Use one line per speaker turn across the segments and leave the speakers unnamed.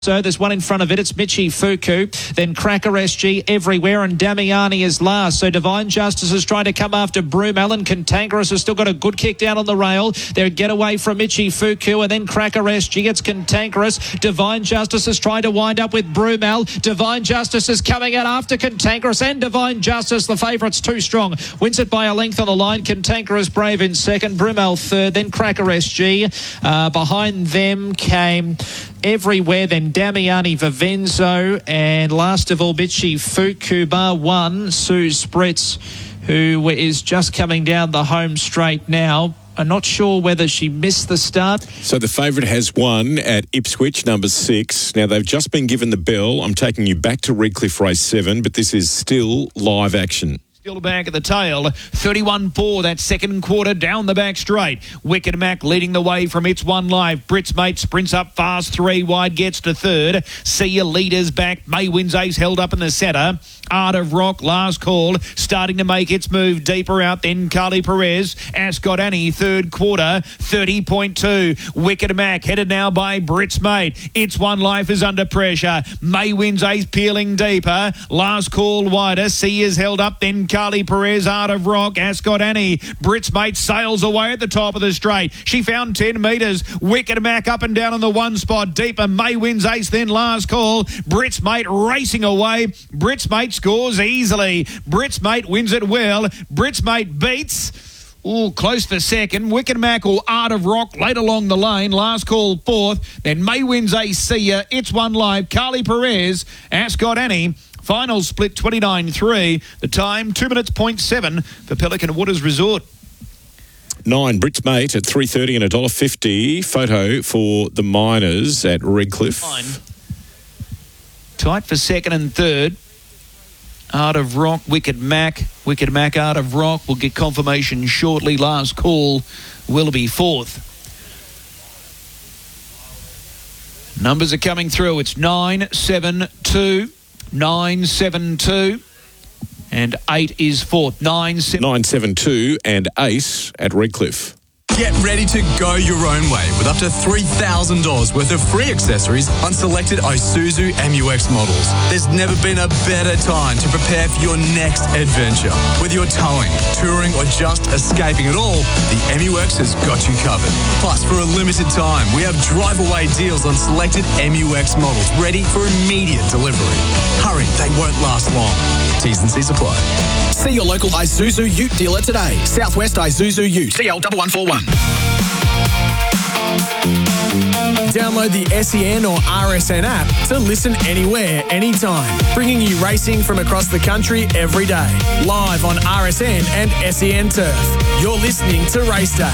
So there's one in front of it. It's Michi Fuku. Then Cracker SG everywhere, and Damiani is last. So Divine Justice is trying to come after Broome. Alan Cantankerous has still got a good kick down on the rail. They're get away from Michi Fuku, and then Cracker SG. It's Cantankerous. Divine Justice is trying to wind up with Broome. Divine Justice is coming out after Cantankerous, and Divine Justice, the favourite's too strong. Wins it by a length on the line. Cantankerous Brave in second. Broome third. Then Cracker SG. Behind them came Everywhere, then Damiani Vivenzo, and last of all Michi Fuku, bar one, Sue Spritz, who is just coming down the home straight now. I'm not sure whether she missed the start.
So the favourite has won at Ipswich, number 6. Now, they've just been given the bell. I'm taking you back to Redcliffe race 7, but this is still live action.
Still back at the tail, 31-4, that second quarter down the back straight. Wicked Mac leading the way from It's One Live. Brits Mate sprints up fast, 3 wide, gets to third. See your leaders back. May Wins Ace held up in the centre. Art of Rock, last call, starting to make its move deeper out. Then Carly Perez, Ascot Annie, third quarter, 30.2. Wicked Mac headed now by Brits Mate. It's One Life is under pressure. May Wins Ace peeling deeper. Last call wider. See is held up. Then Carly Perez, Art of Rock, Ascot Annie. Brits Mate sails away at the top of the straight. She found 10 metres. Wicked Mac up and down on the one spot. Deeper. May Wins Ace, then last call. Brits Mate racing away. Brits Mate scores easily. Brits Mate wins it well. Brits Mate beats. Close for second. Wicked Mac or Art of Rock late along the lane. Last call fourth. Then May Wins Ace, See Ya. It's One Live. Carly Perez, Ascot Annie. Final split 29-3. The time 2 minutes 0.7 for Pelican Waters Resort.
9 Brits Mate at $3.30 and $1.50. Photo for the Miners at Redcliffe.
9. Tight for second and third. Art of Rock, Wicked Mac, Art of Rock. We'll get confirmation shortly. Last call will be fourth. Numbers are coming through. It's 972, 972, and 8 is fourth.
972 and Ace at Redcliffe.
Get ready to go your own way with up to $3,000 worth of free accessories on selected Isuzu MU-X models. There's never been a better time to prepare for your next adventure. Whether you're towing, touring, or just escaping it all, the MU-X has got you covered. Plus, for a limited time, we have drive-away deals on selected MU-X models ready for immediate delivery. Hurry, they won't last long. T's and C's apply.
See your local Isuzu Ute dealer today. Southwest Isuzu Ute. CL1141. Download the SEN or RSN app to listen anywhere, anytime. Bringing you racing from across the country every day. Live on RSN and SEN Turf. You're listening to Race Day.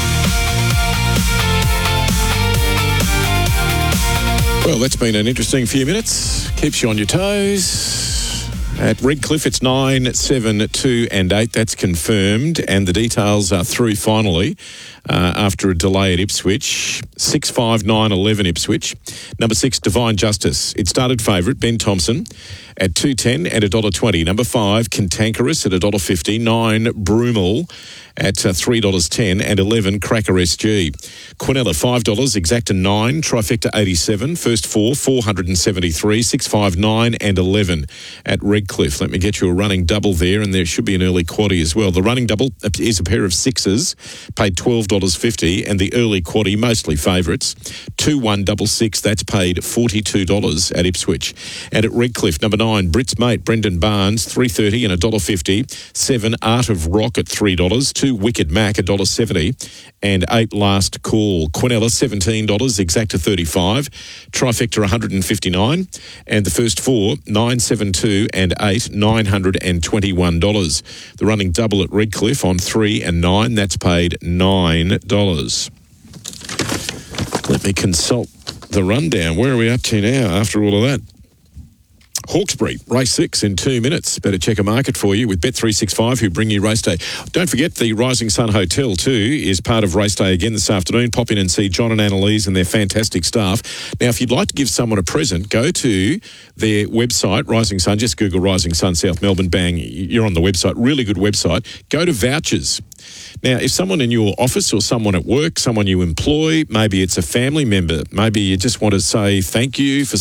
Well, that's been an interesting few minutes. Keeps you on your toes. At Redcliffe, it's 9, 7, 2 and 8. That's confirmed. And the details are through finally after a delay at Ipswich. 6, 5, 9, 11 Ipswich. Number 6, Divine Justice. It started favourite, Ben Thompson, at $2.10 and $1.20. Number 5, Cantankerous at $1.50. 9, Broome at $3.10 and 11 Cracker SG. Quinella $5, Exacta 9, Trifecta 87, first 4 473, 6, 5, 9 and 11 at Redcliffe. Let me get you a running double there, and there should be an early quaddie as well. The running double is a pair of 6s, paid $12.50, and the early quaddie, mostly favourites, 2-1-6-6, that's paid $42 at Ipswich. And at Redcliffe, number 9, Brits Mate, Brendan Barnes, $3.30 and $1.50, 7 Art of Rock at $3, 2 Wicked Mac, $1.70, and 8 Last Call. Quinella, $17, Exacta 35, Trifecta 159, and the first 4, 9, 7, 2 and 8, $921. The running double at Redcliffe on 3 and 9, that's paid $9. Let me consult the rundown. Where are we up to now after all of that? Hawkesbury, race 6 in 2 minutes. Better check a market for you with Bet365, who bring you Race Day. Don't forget the Rising Sun Hotel too is part of Race Day again this afternoon. Pop in and see John and Annalise and their fantastic staff. Now, if you'd like to give someone a present, go to their website, Rising Sun. Just Google Rising Sun South Melbourne. Bang, you're on the website. Really good website. Go to vouchers. Now, if someone in your office or someone at work, someone you employ, maybe it's a family member, maybe you just want to say thank you for